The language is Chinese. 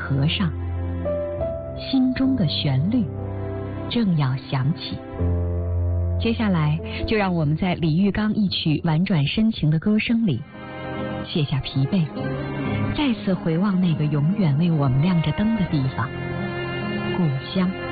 合上，心中的旋律正要响起。接下来就让我们在李玉刚一曲婉转深情的歌声里卸下疲惫，再次回望那个永远为我们亮着灯的地方，故乡。